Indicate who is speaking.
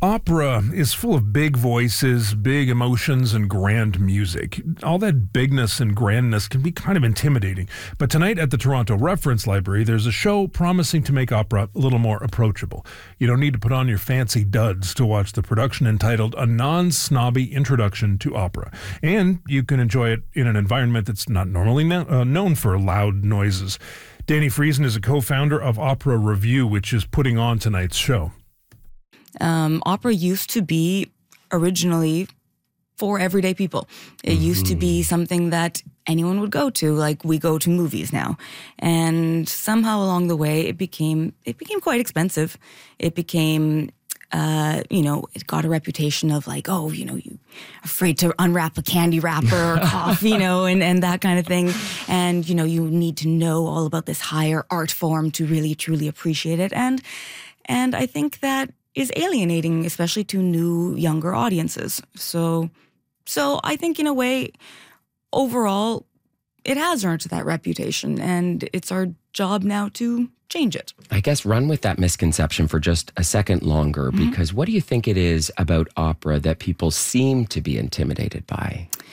Speaker 1: Opera is full of big voices, big emotions, and grand music. All that bigness and grandness can be kind of intimidating. But tonight at the Toronto Reference Library, there's a show promising to make opera a little more approachable. You don't need to put on your fancy duds to watch the production entitled A Non-Snobby Introduction to Opera. And you can enjoy it in an environment that's not normally known for loud noises. Danny Friesen is a co-founder of Opera Review, which is putting on tonight's show.
Speaker 2: Opera used to be originally for everyday people. It used to be something that anyone would go to, like we go to movies now. And somehow along the way, it became quite expensive. It became, it got a reputation of like, you afraid to unwrap a candy wrapper or cough, and that kind of thing. And, you need to know all about this higher art form to really, truly appreciate it. And I think that is alienating, especially to new, younger audiences. So I think in a way, overall, it has earned that reputation, and it's our job now to change it.
Speaker 3: I guess run with that misconception for just a second longer, because what do you think it is about opera that people seem to be intimidated by?